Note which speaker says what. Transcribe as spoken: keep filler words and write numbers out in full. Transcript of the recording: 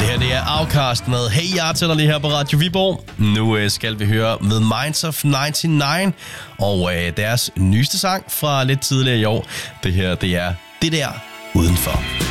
Speaker 1: Det her det er Outcast med Hey Jeg Tæller lige her på Radio Viborg. Nu øh, skal vi høre The Minds of nioghalvfems og øh, deres nyeste sang fra lidt tidligere i år. Det her det er Det Der Udenfor.